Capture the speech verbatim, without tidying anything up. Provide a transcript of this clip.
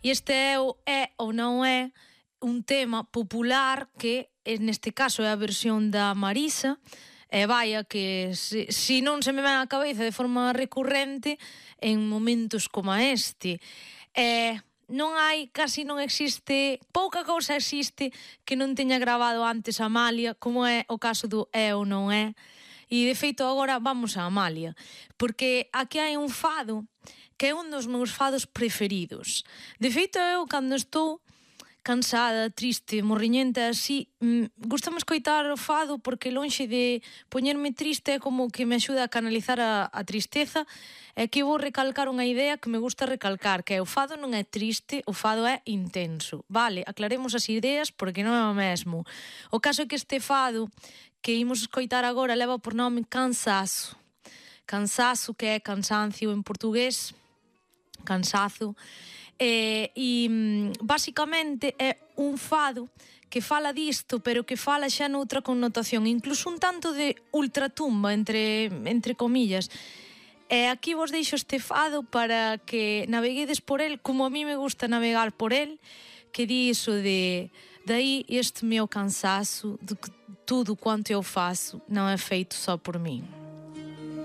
E este é, o, é ou non é un tema popular que, neste caso, é a versión da Marisa. E vaya que se, se non se me ven á cabeza de forma recurrente en momentos como este. E non hai, casi non existe, pouca cousa existe que non teña grabado antes Amalia, como é o caso do É ou non é. E de feito agora vamos a Amalia, porque aquí hai un fado que é un dos meus fados preferidos. De feito eu cando estou cansada, triste, morriñenta, así, mm, gustame escoitar o fado porque lonxe de poñerme triste é como que me axuda a canalizar a, a tristeza. E que vou recalcar unha idea que me gusta recalcar, que é o fado non é triste, o fado é intenso. Vale, aclaremos as ideas porque non é o mesmo. O caso é que este fado que imos escoitar agora leva por nome Cansazo. Cansazo, que é cansancio en portugués, cansazo. E, e basicamente é un fado que fala disto, pero que fala xa noutra connotación, incluso un tanto de ultratumba, entre, entre comillas. E aquí vos deixo este fado para que naveguedes por el como a mí me gusta navegar por el, que di iso de daí este meu cansaço, de que tudo quanto eu faço não é feito só por mim.